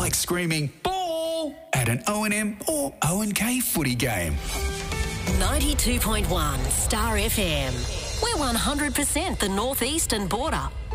like screaming ball at an O&M or O&K footy game. 92.1 Star FM. We're 100% the northeastern border.